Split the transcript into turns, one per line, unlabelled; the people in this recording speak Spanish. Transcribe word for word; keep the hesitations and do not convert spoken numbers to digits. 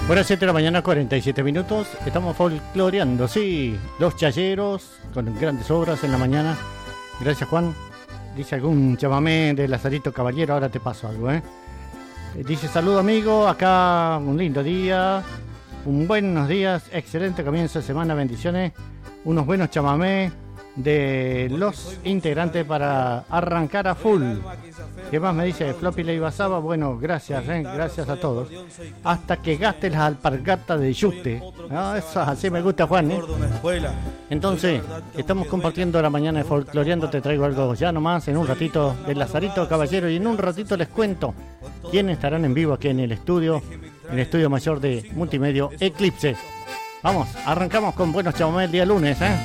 Bueno, siete de la mañana, cuarenta y siete minutos. Estamos folcloreando, sí. Los chayeros con grandes obras en la mañana. Gracias, Juan. Dice algún chamamé de Lazarito Caballero. Ahora te paso algo, ¿eh? Dice, saludo amigo. Acá un lindo día. Un buenos días. Excelente comienzo de semana. Bendiciones. Unos buenos chamamé de los integrantes para arrancar a full. ¿Qué más me dice Floppy Leibazaba? Bueno, gracias, ¿eh? Gracias a todos. Hasta que gaste las alpargatas de Yuste. Ah, eso así me gusta, Juan, ¿eh? Entonces, estamos compartiendo la mañana de Folcloreando. Te traigo algo ya nomás en un ratito de Lazarito Caballero. Y en un ratito les cuento quiénes estarán en vivo aquí en el estudio, en el estudio mayor de Multimedia Eclipse. Vamos, arrancamos con buenos chamamés el día lunes, ¿eh?